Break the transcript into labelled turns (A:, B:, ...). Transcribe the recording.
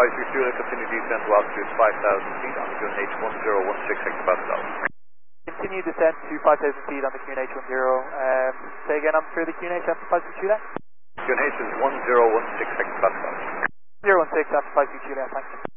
A: Advisory Julia, continue descent to altitude 5,000 feet on the QNH 1016 hectopascal.
B: Continue descent to 5,000 feet on the QNH 10. Say again, I'm through the QNH Advisory Julia.
A: QNH is 1016 hectopascal.
B: 016 Advisory Julia, thanks.